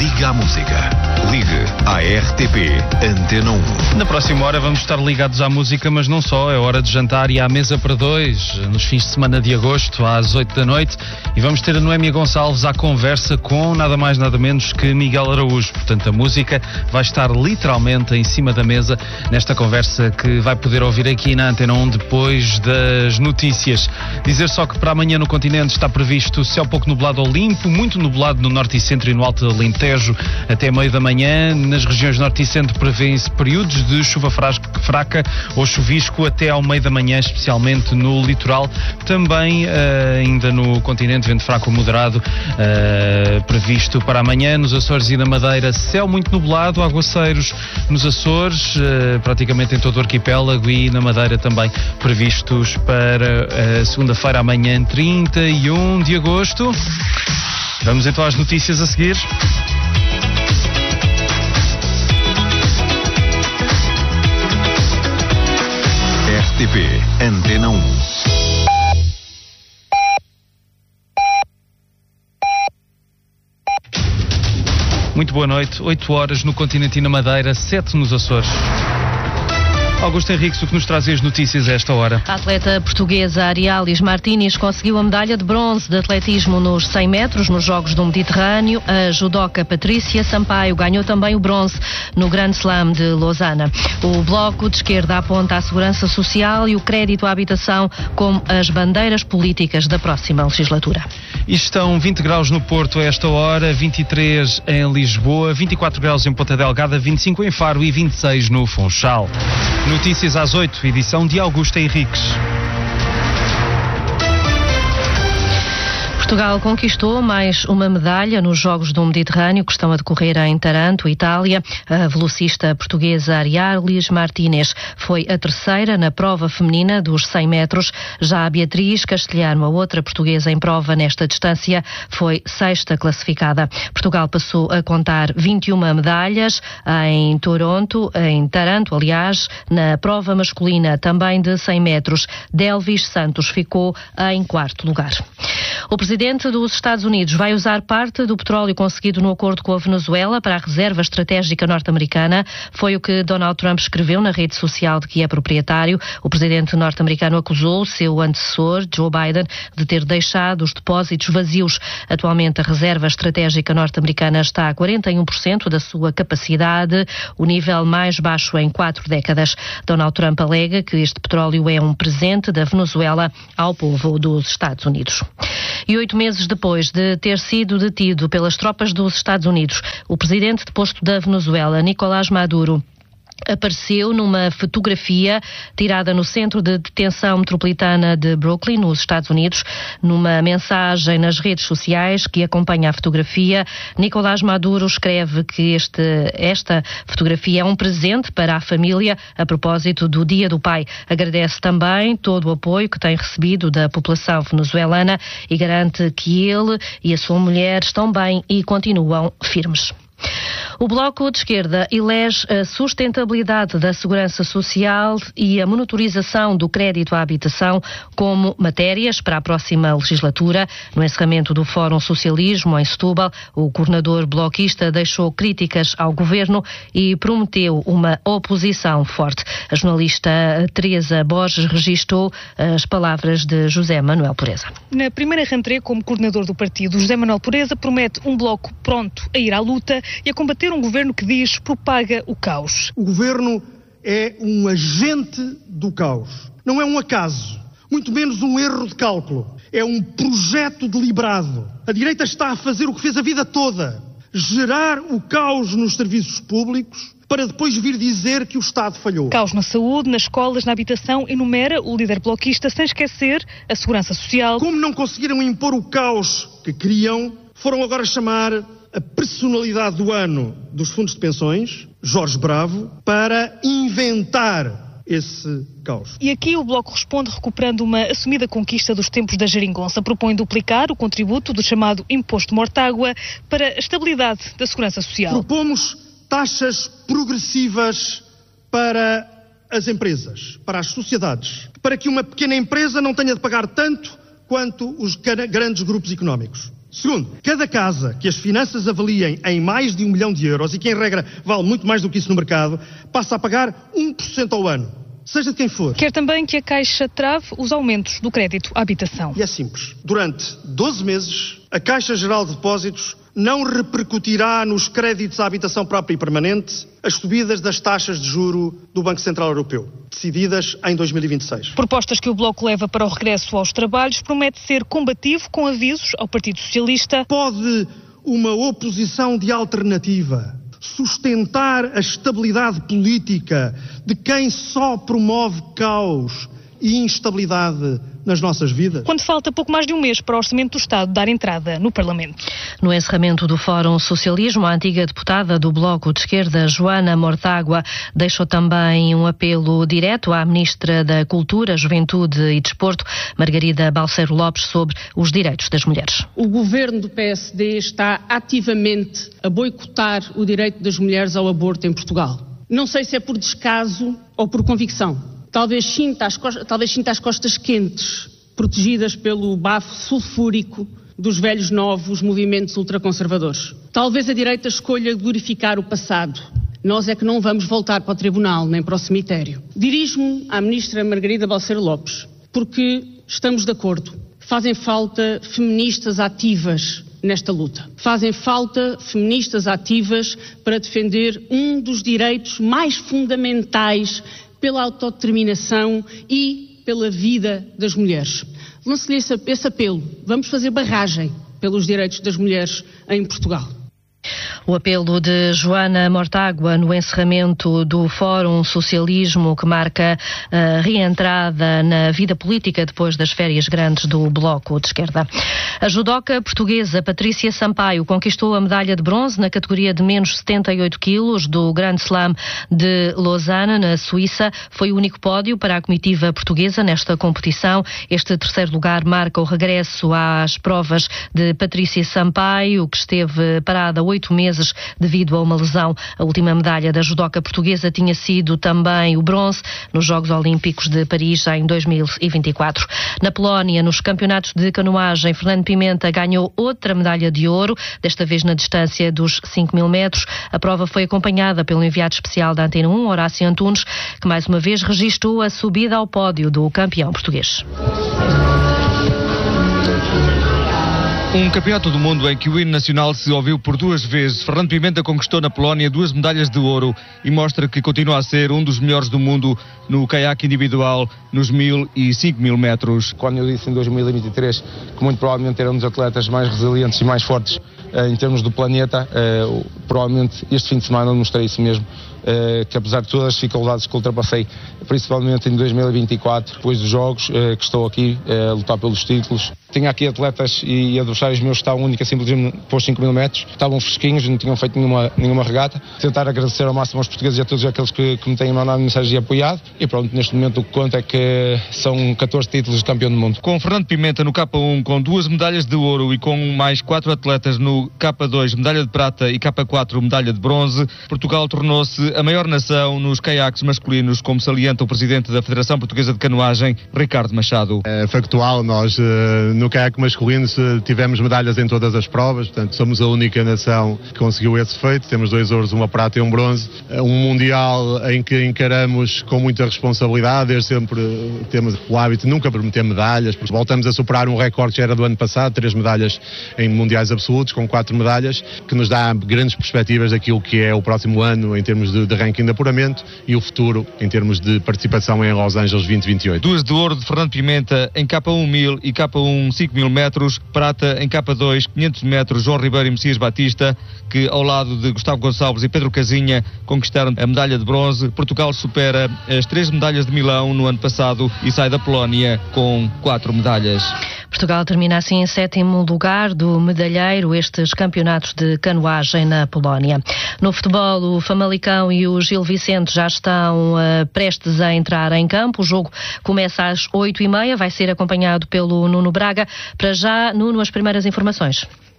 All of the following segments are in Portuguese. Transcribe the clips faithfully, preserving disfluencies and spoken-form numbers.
Liga à Música. Ligue à R T P Antena um. Na próxima hora vamos estar ligados à música, mas não só. É hora de jantar e à mesa para dois, nos fins de semana de agosto, às oito da noite. E vamos ter a Noémia Gonçalves à conversa com nada mais nada menos que Miguel Araújo. Portanto, a música vai estar literalmente em cima da mesa nesta conversa que vai poder ouvir aqui na Antena um depois das notícias. Dizer só que para amanhã no continente está previsto céu pouco nublado ou limpo, muito nublado no norte e centro e no alto Alentejo até meio da manhã. Nas regiões norte e centro prevêem-se períodos de chuva fraca ou chuvisco até ao meio da manhã, especialmente no litoral. Também uh, ainda no continente, vento fraco ou moderado uh, previsto para amanhã. Nos Açores e na Madeira, céu muito nublado, aguaceiros nos Açores, uh, praticamente em todo o arquipélago, e na Madeira também previstos para uh, segunda-feira, amanhã, trinta e um de agosto. Vamos então às notícias a seguir. R T P Antena um. Muito boa noite. oito horas no continente e na Madeira, sete nos Açores. Augusto Henriques, o que nos traz as notícias a esta hora? A atleta portuguesa Arialis Martínez conseguiu a medalha de bronze de atletismo nos cem metros nos Jogos do Mediterrâneo. A judoca Patrícia Sampaio ganhou também o bronze no Grand Slam de Lausanne. O Bloco de Esquerda aponta a segurança social e o crédito à habitação como as bandeiras políticas da próxima legislatura. E estão vinte graus no Porto a esta hora, vinte e três em Lisboa, vinte e quatro graus em Ponta Delgada, vinte e cinco em Faro e vinte e seis no Funchal. Notícias às oito, edição de Augusto Henriques. Portugal conquistou mais uma medalha nos Jogos do Mediterrâneo que estão a decorrer em Taranto, Itália. A velocista portuguesa Arialis Martínez foi a terceira na prova feminina dos cem metros. Já a Beatriz Castelhano, a outra portuguesa em prova nesta distância, foi sexta classificada. Portugal passou a contar vinte e uma medalhas em Toronto, em Taranto, aliás, na prova masculina também de cem metros. Delvis Santos ficou em quarto lugar. O presidente dos Estados Unidos vai usar parte do petróleo conseguido no acordo com a Venezuela para a reserva estratégica norte-americana. Foi o que Donald Trump escreveu na rede social de que é proprietário. O presidente norte-americano acusou o seu antecessor, Joe Biden, de ter deixado os depósitos vazios. Atualmente, a reserva estratégica norte-americana está a quarenta e um por cento da sua capacidade, o nível mais baixo em quatro décadas. Donald Trump alega que este petróleo é um presente da Venezuela ao povo dos Estados Unidos. E oito meses depois de ter sido detido pelas tropas dos Estados Unidos, o presidente deposto da Venezuela, Nicolás Maduro, apareceu numa fotografia tirada no centro de detenção metropolitana de Brooklyn, nos Estados Unidos. Numa mensagem nas redes sociais que acompanha a fotografia, Nicolás Maduro escreve que este, esta fotografia é um presente para a família a propósito do Dia do Pai. Agradece também todo o apoio que tem recebido da população venezuelana e garante que ele e a sua mulher estão bem e continuam firmes. O Bloco de Esquerda elege a sustentabilidade da segurança social e a monitorização do crédito à habitação como matérias para a próxima legislatura. No encerramento do Fórum Socialismo em Setúbal, o coordenador bloquista deixou críticas ao governo e prometeu uma oposição forte. A jornalista Teresa Borges registou as palavras de José Manuel Pureza. Na primeira rentrée como coordenador do partido, José Manuel Pureza promete um bloco pronto a ir à luta e a combater um governo que diz propaga o caos. O governo é um agente do caos. Não é um acaso, muito menos um erro de cálculo. É um projeto deliberado. A direita está a fazer o que fez a vida toda: gerar o caos nos serviços públicos para depois vir dizer que o Estado falhou. Caos na saúde, nas escolas, na habitação, enumera o líder bloquista, sem esquecer a segurança social. Como não conseguiram impor o caos que queriam, foram agora chamar a personalidade do ano dos fundos de pensões, Jorge Bravo, para inventar esse caos. E aqui o Bloco responde recuperando uma assumida conquista dos tempos da geringonça. Propõe duplicar o contributo do chamado Imposto Mortágua para a estabilidade da segurança social. Propomos taxas progressivas para as empresas, para as sociedades, para que uma pequena empresa não tenha de pagar tanto quanto os grandes grupos económicos. Segundo, cada casa que as finanças avaliem em mais de um milhão de euros e que em regra vale muito mais do que isso no mercado, passa a pagar um por cento ao ano, seja de quem for. Quer também que a Caixa trave os aumentos do crédito à habitação. E é simples. Durante doze meses, a Caixa Geral de Depósitos não repercutirá nos créditos à habitação própria e permanente as subidas das taxas de juro do Banco Central Europeu, decididas em dois mil e vinte e seis. Propostas que o Bloco leva para o regresso aos trabalhos, promete ser combativo com avisos ao Partido Socialista. Pode uma oposição de alternativa sustentar a estabilidade política de quem só promove caos e instabilidade nas nossas vidas? Quando falta pouco mais de um mês para o Orçamento do Estado dar entrada no Parlamento. No encerramento do Fórum Socialismo, a antiga deputada do Bloco de Esquerda, Joana Mortágua, deixou também um apelo direto à Ministra da Cultura, Juventude e Desporto, Margarida Balseiro Lopes, sobre os direitos das mulheres. O governo do P S D está ativamente a boicotar o direito das mulheres ao aborto em Portugal. Não sei se é por descaso ou por convicção. Talvez sinta as costas, talvez sinta as costas quentes, protegidas pelo bafo sulfúrico dos velhos novos movimentos ultraconservadores. Talvez a direita escolha glorificar o passado. Nós é que não vamos voltar para o tribunal nem para o cemitério. Dirijo-me à Ministra Margarida Balseiro Lopes, porque estamos de acordo. Fazem falta feministas ativas nesta luta. Fazem falta feministas ativas para defender um dos direitos mais fundamentais pela autodeterminação e pela vida das mulheres. Lanço-lhe esse, esse apelo. Vamos fazer barragem pelos direitos das mulheres em Portugal. O apelo de Joana Mortágua no encerramento do Fórum Socialismo, que marca a reentrada na vida política depois das férias grandes do Bloco de Esquerda. A judoca portuguesa Patrícia Sampaio conquistou a medalha de bronze na categoria de menos setenta e oito quilos do Grand Slam de Lausanne, na Suíça. Foi o único pódio para a comitiva portuguesa nesta competição. Este terceiro lugar marca o regresso às provas de Patrícia Sampaio, que esteve parada oito meses devido a uma lesão. A última medalha da judoca portuguesa tinha sido também o bronze nos Jogos Olímpicos de Paris em dois mil e vinte e quatro. Na Polónia, nos campeonatos de canoagem, Fernando Pimenta ganhou outra medalha de ouro, desta vez na distância dos cinco mil metros. A prova foi acompanhada pelo enviado especial da Antena um, Horácio Antunes, que mais uma vez registrou a subida ao pódio do campeão português. Um campeonato do mundo em que o hino nacional se ouviu por duas vezes. Fernando Pimenta conquistou na Polónia duas medalhas de ouro e mostra que continua a ser um dos melhores do mundo no caiaque individual nos mil e cinco mil metros. Quando eu disse em dois mil e vinte e três que muito provavelmente era um dos atletas mais resilientes e mais fortes eh, em termos do planeta, eh, provavelmente este fim de semana mostrei isso mesmo. Uh, que apesar de todas as dificuldades que ultrapassei, principalmente em dois mil e vinte e quatro, depois dos Jogos, uh, que estou aqui uh, a lutar pelos títulos. Tinha aqui atletas e adversários meus que estavam única simplesmente para os cinco mil metros, estavam fresquinhos, não tinham feito nenhuma, nenhuma regata. Tentar agradecer ao máximo aos portugueses e a todos aqueles que, que me têm mandado mensagens e apoiado. E pronto, neste momento o que conta é que são catorze títulos de campeão do mundo. Com Fernando Pimenta no K um, com duas medalhas de ouro e com mais quatro atletas no K dois, medalha de prata, e K quatro, medalha de bronze, Portugal tornou-se a maior nação nos caiaques masculinos, como salienta o presidente da Federação Portuguesa de Canoagem, Ricardo Machado. É factual, nós no caiaque masculino tivemos medalhas em todas as provas, portanto somos a única nação que conseguiu esse feito, temos dois ouros, uma prata e um bronze, um mundial em que encaramos com muita responsabilidade, desde sempre temos o hábito de nunca prometer medalhas, porque voltamos a superar um recorde que era do ano passado, três medalhas em mundiais absolutos, com quatro medalhas, que nos dá grandes perspectivas daquilo que é o próximo ano em termos de, de ranking de apuramento e o futuro em termos de participação em Los Angeles vinte e vinte e oito. Duas de ouro de Fernando Pimenta em K um mil e K um cinco mil metros, prata em K dois quinhentos metros, João Ribeiro e Messias Batista, que ao lado de Gustavo Gonçalves e Pedro Casinha conquistaram a medalha de bronze. Portugal supera as três medalhas de Milão no ano passado e sai da Polónia com quatro medalhas. Portugal termina assim em sétimo lugar do medalheiro estes campeonatos de canoagem na Polónia. No futebol, o Famalicão e o Gil Vicente já estão uh, prestes a entrar em campo. O jogo começa às oito e meia, vai ser acompanhado pelo Nuno Braga. Para já, Nuno, as primeiras informações.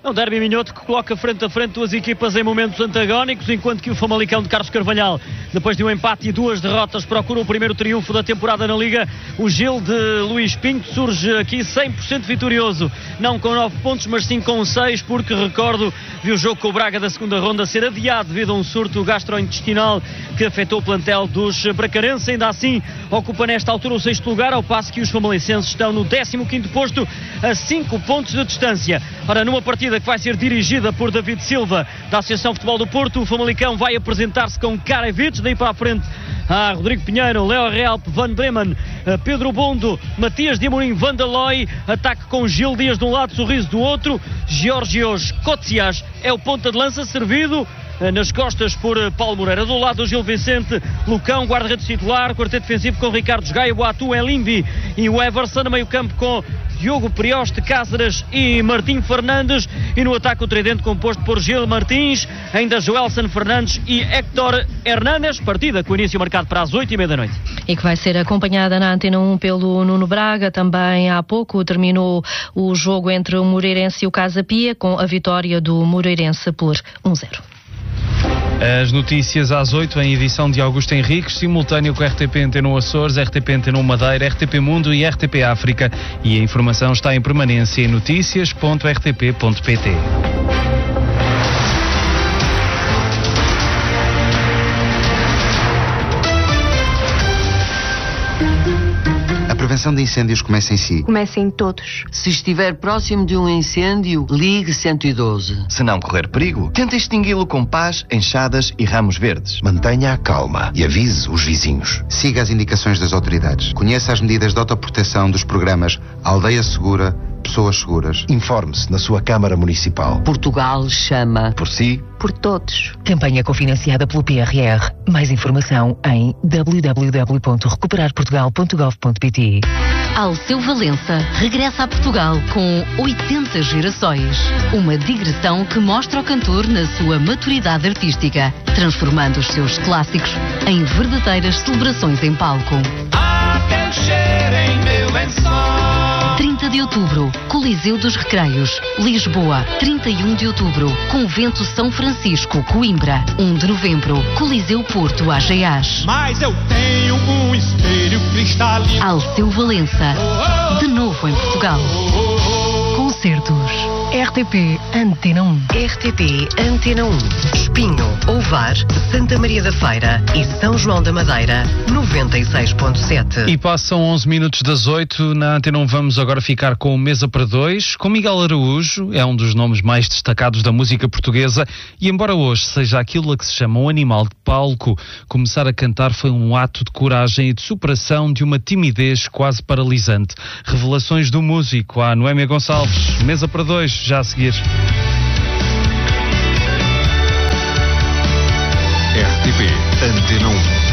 É um derby minhoto que coloca frente a frente duas equipas em momentos antagónicos, enquanto que o Famalicão de Carlos Carvalhal, depois de um empate e duas derrotas, procura o primeiro triunfo da temporada na Liga. O Gil de Luís Pinto surge aqui cem por cento vitorioso, não com nove pontos, mas sim com seis, porque, recordo, viu o jogo com o Braga da segunda ronda ser adiado devido a um surto gastrointestinal que afetou o plantel dos bracarenses. Ainda assim, ocupa nesta altura o sexto lugar, ao passo que os famalicenses estão no décimo quinto posto, a cinco pontos de distância. Ora, numa partida que vai ser dirigida por David Silva, da Associação Futebol do Porto, o Famalicão vai apresentar-se com Karavic, daí para a frente há Rodrigo Pinheiro, Leo Realp, Van Bremen, Pedro Bondo, Matias de Amorim, Van der Looy, ataque com Gil Dias de um lado, Sorriso do outro, Georgios Kotsias é o ponta de lança, servido nas costas por Paulo Moreira. Do lado do Gil Vicente, Lucão, guarda-redes titular, quarteto defensivo com Ricardo Gaia, Boatu, Elimbi e o Everson, meio campo com Diogo Prioste, Cáceres e Martim Fernandes, e no ataque o tridente composto por Gil Martins, ainda Joelson Fernandes e Héctor Hernández. Partida com o início marcado para as oito e meia da noite. E que vai ser acompanhada na Antena um pelo Nuno Braga. Também há pouco terminou o jogo entre o Moreirense e o Casa Pia, com a vitória do Moreirense por um zero. As notícias às oito em edição de Augusto Henriques, simultâneo com a R T P Antena um Açores, R T P Antena um Madeira, R T P Mundo e R T P África. E a informação está em permanência em notícias ponto r t p ponto p t. A prevenção de incêndios começa em si. Começa em todos. Se estiver próximo de um incêndio, ligue cento e doze. Se não correr perigo, tente extingui-lo com pás, enxadas e ramos verdes. Mantenha a calma e avise os vizinhos. Siga as indicações das autoridades. Conheça as medidas de autoproteção dos programas Aldeia Segura, Pessoas Seguras. Informe-se na sua Câmara Municipal. Portugal chama. Por si. Por todos. Campanha cofinanciada pelo P R R. Mais informação em w w w ponto recuperar portugal ponto gov ponto p t. Alceu Valença regressa a Portugal com oitenta gerações. Uma digressão que mostra o cantor na sua maturidade artística, transformando os seus clássicos em verdadeiras celebrações em palco. Até o cheiro em meu lençol. trinta de outubro, Coliseu dos Recreios, Lisboa. trinta e um de outubro, Convento São Francisco, Coimbra. um de novembro, Coliseu Porto, A G A S. Mas eu tenho um espelho cristalino. Alceu Valença, de novo em Portugal. Concertos. R T P Antena um. R T P Antena um. Espinho, Ovar, Santa Maria da Feira e São João da Madeira, noventa e seis ponto sete. E passam onze minutos das oito. Na Antena um vamos agora ficar com Mesa para Dois, com Miguel Araújo. É um dos nomes mais destacados da música portuguesa e, embora hoje seja aquilo a que se chama um animal de palco, começar a cantar foi um ato de coragem e de superação de uma timidez quase paralisante. Revelações do músico, a Noémia Gonçalves. Mesa para Dois, já a seguir. R T P Antena um.